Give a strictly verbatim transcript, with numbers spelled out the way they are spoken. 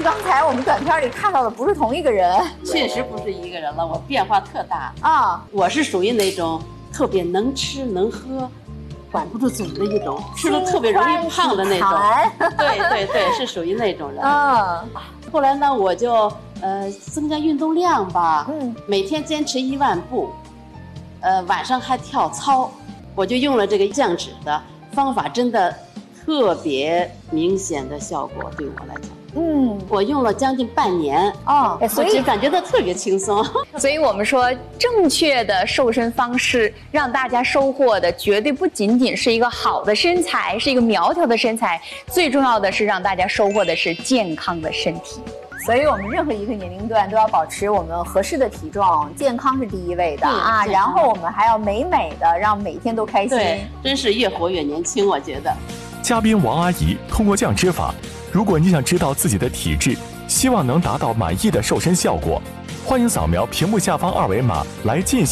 刚才我们短片里看到的不是同一个人， 确实不是一个人了，我变化特大啊！ 我是属于那种特别能吃能喝，管不住嘴的一种，吃了特别容易胖的那种。对对对，是属于那种人。 啊， 后来呢，我就呃增加运动量吧， 嗯， 每天坚持一万步，呃晚上还跳操，我就用了这个降脂的方法，真的特别明显的效果，对我来讲。嗯，我用了将近半年哦， 所以感觉到特别轻松。 所以我们说，正确的瘦身方式让大家收获的绝对不仅仅是一个好的身材，是一个苗条的身材，最重要的是让大家收获的是健康的身体。 所以我们任何一个年龄段都要保持我们合适的体重，健康是第一位的啊。然后我们还要美美的，让每天都开心。 对，真是越活越年轻，我觉得。 嘉宾王阿姨通过降脂法，如果你想知道自己的体质，希望能达到满意的瘦身效果，欢迎扫描屏幕下方二维码来进行